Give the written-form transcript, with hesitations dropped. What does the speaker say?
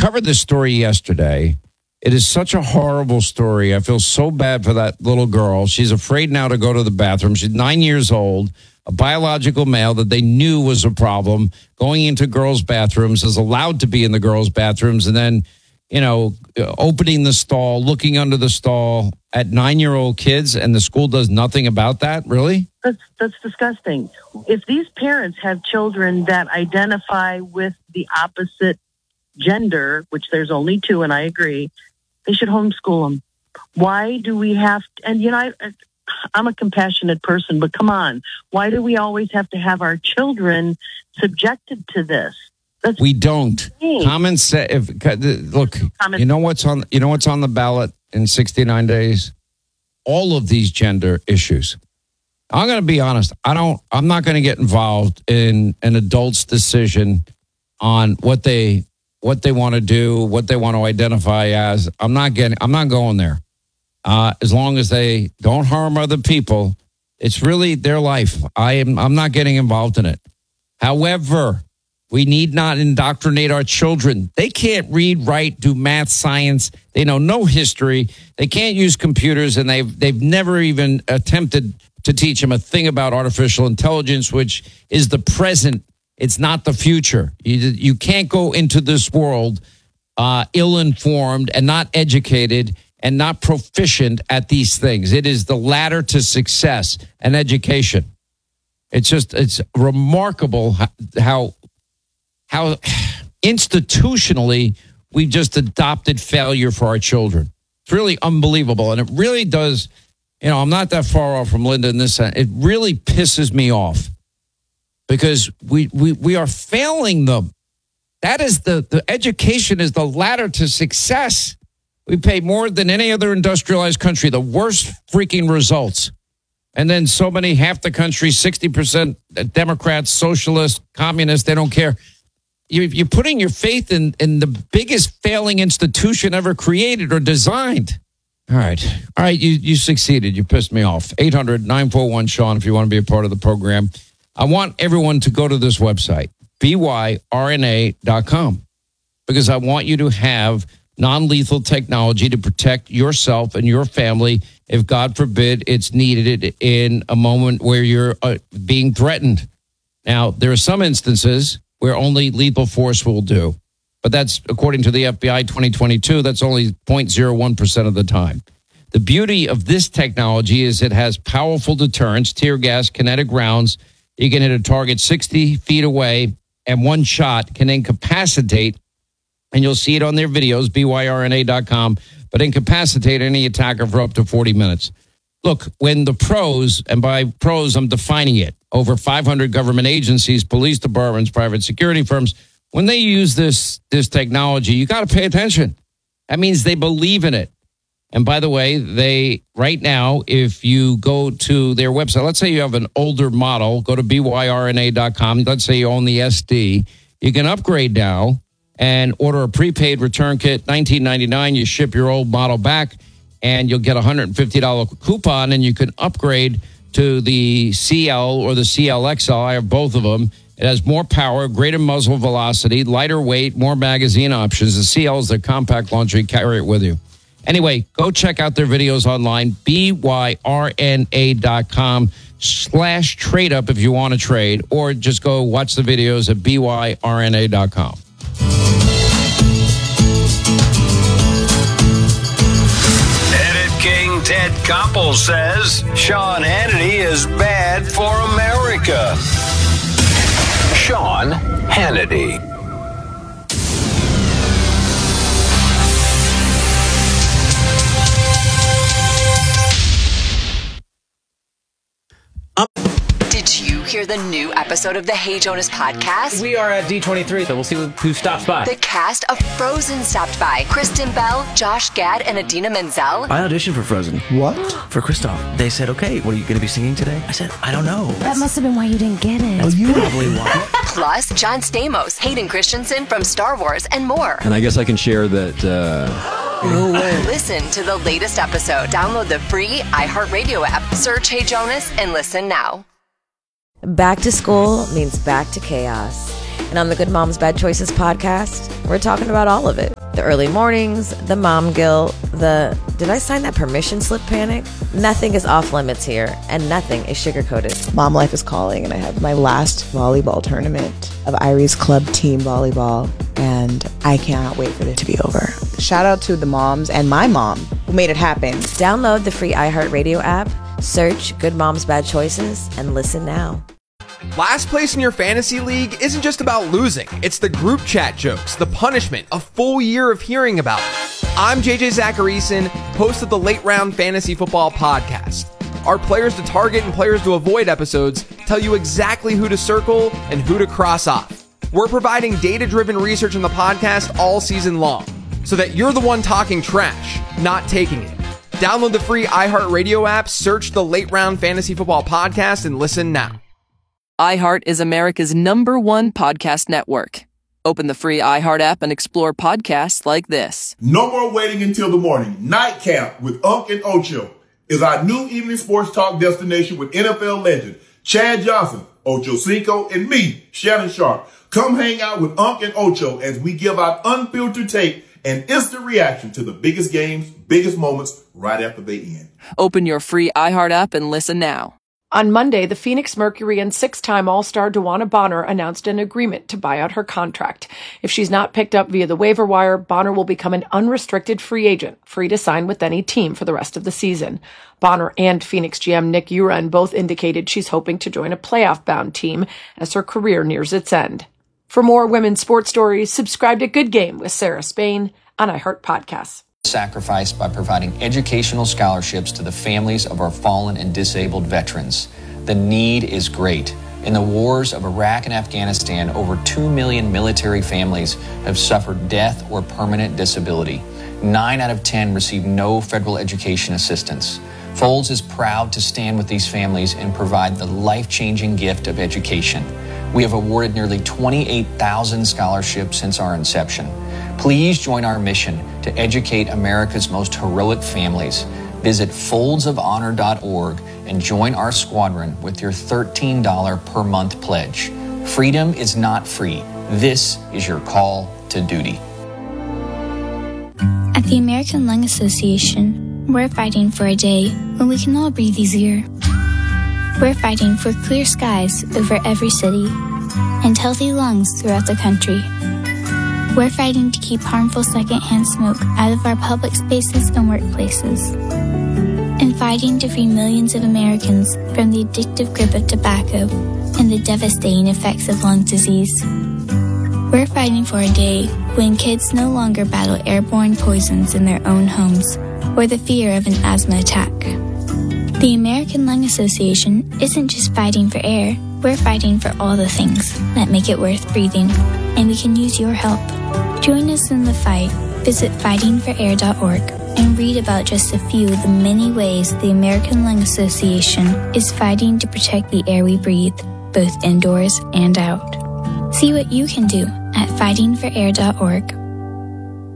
covered this story yesterday. It is such a horrible story. I feel so bad for that little girl. She's afraid now to go to the bathroom. She's 9 years old, a biological male that they knew was a problem, going into girls' bathrooms, is allowed to be in the girls' bathrooms, and then, opening the stall, looking under the stall at 9-year-old kids, and the school does nothing about that? Really? That's disgusting. If these parents have children that identify with the opposite gender, which there's only two, and I agree, they should homeschool them. Why do we have to, and I'm a compassionate person, but come on, why do we always have to have our children subjected to this? We don't. Common sense. Look, you know what's on the ballot in 69 days? All of these gender issues. I'm going to be honest. I'm not going to get involved in an adult's decision on what they want to do, what they want to identify as. I'm not going there. As long as they don't harm other people, it's really their life. I'm not getting involved in it. However, we need not indoctrinate our children. They can't read, write, do math, science. They know no history. They can't use computers, and they've never even attempted to teach them a thing about artificial intelligence, which is the present. It's not the future. You can't go into this world ill-informed and not educated and not proficient at these things. It is the ladder to success and education. It's remarkable how institutionally we've just adopted failure for our children. It's really unbelievable. And it really does, I'm not that far off from Linda in this sense. It really pisses me off because we are failing them. That is the education is the ladder to success. We pay more than any other industrialized country, the worst freaking results. And then half the country, 60% Democrats, socialists, communists, they don't care. You're putting your faith in the biggest failing institution ever created or designed. All right. You succeeded. You pissed me off. 800-941-SEAN if you want to be a part of the program. I want everyone to go to this website, byrna.com, because I want you to have non-lethal technology to protect yourself and your family if, God forbid, it's needed in a moment where you're being threatened. Now, there are some instances where only lethal force will do. But that's, according to the FBI 2022, that's only 0.01% of the time. The beauty of this technology is it has powerful deterrence, tear gas, kinetic rounds. You can hit a target 60 feet away, and one shot can incapacitate, and you'll see it on their videos, byrna.com, but incapacitate any attacker for up to 40 minutes. Look, when the pros, and by pros I'm defining it, over 500 government agencies, police departments, private security firms, when they use this technology, you got to pay attention. That means they believe in it. And by the way, right now, if you go to their website, let's say you have an older model, go to byrna.com. Let's say you own the SD. You can upgrade now and order a prepaid return kit, $19.99. You ship your old model back, and you'll get a $150 coupon, and you can upgrade to the CL or the CLXL. I have both of them. It has more power, greater muzzle velocity, lighter weight, more magazine options. The CL is the compact launcher. You carry it with you. Anyway, go check out their videos online, byrna.com/trade up if you want to trade, or just go watch the videos at byrna.com. Ted Koppel says Sean Hannity is bad for America. Sean Hannity. Did you hear the new episode of the Hey Jonas podcast? We are at D23, so we'll see who stops by. The cast of Frozen stopped by. Kristen Bell, Josh Gad, and Idina Menzel. I auditioned for Frozen. What? For Kristoff. They said, okay, what are you going to be singing today? I said, I don't know. That must have been why you didn't get it. That's probably why. Plus, John Stamos, Hayden Christensen from Star Wars, and more. And I guess I can share that... No way. Listen to the latest episode. Download the free iHeartRadio app. Search Hey Jonas and listen now. Back to school means back to chaos. And on the Good Moms Bad Choices podcast, we're talking about all of it. The early mornings, the mom guilt, the did I sign that permission slip panic? Nothing is off limits here, and nothing is sugar-coated. Mom life is calling, and I have my last volleyball tournament of Irie's Club Team Volleyball, and I cannot wait for it to be over. Shout out to the moms and my mom who made it happen. Download the free iHeartRadio app, search Good Moms Bad Choices, and listen now. Last place in your fantasy league isn't just about losing. It's the group chat jokes, the punishment, a full year of hearing about it. I'm JJ Zacharyson, host of the Late Round Fantasy Football Podcast. Our players to target and players to avoid episodes tell you exactly who to circle and who to cross off. We're providing data-driven research in the podcast all season long, so that you're the one talking trash, not taking it. Download the free iHeartRadio app, search the Late Round Fantasy Football Podcast, and listen now. iHeart is America's #1 podcast network. Open the free iHeart app and explore podcasts like this. No more waiting until the morning. Nightcap with Unc and Ocho is our new evening sports talk destination with NFL legend Chad Johnson, Ocho Cinco, and me, Shannon Sharp. Come hang out with Unc and Ocho as we give out unfiltered take and instant reaction to the biggest games, biggest moments right after they end. Open your free iHeart app and listen now. On Monday, the Phoenix Mercury and six-time All-Star DeWanna Bonner announced an agreement to buy out her contract. If she's not picked up via the waiver wire, Bonner will become an unrestricted free agent, free to sign with any team for the rest of the season. Bonner and Phoenix GM Nick Uren both indicated she's hoping to join a playoff-bound team as her career nears its end. For more women's sports stories, subscribe to Good Game with Sarah Spain on iHeart Podcasts. Sacrifice by providing educational scholarships to the families of our fallen and disabled veterans. The need is great. In the wars of Iraq and Afghanistan, over 2 million military families have suffered death or permanent disability. 9 out of 10 receive no federal education assistance. Folds is proud to stand with these families and provide the life-changing gift of education. We have awarded nearly 28,000 scholarships since our inception. Please join our mission to educate America's most heroic families. Visit foldsofhonor.org and join our squadron with your $13 per month pledge. Freedom is not free. This is your call to duty. At the American Lung Association, we're fighting for a day when we can all breathe easier. We're fighting for clear skies over every city and healthy lungs throughout the country. We're fighting to keep harmful secondhand smoke out of our public spaces and workplaces. And fighting to free millions of Americans from the addictive grip of tobacco and the devastating effects of lung disease. We're fighting for a day when kids no longer battle airborne poisons in their own homes or the fear of an asthma attack. The American Lung Association isn't just fighting for air, we're fighting for all the things that make it worth breathing, and we can use your help. Join us in the fight. Visit fightingforair.org and read about just a few of the many ways the American Lung Association is fighting to protect the air we breathe, both indoors and out. See what you can do at fightingforair.org.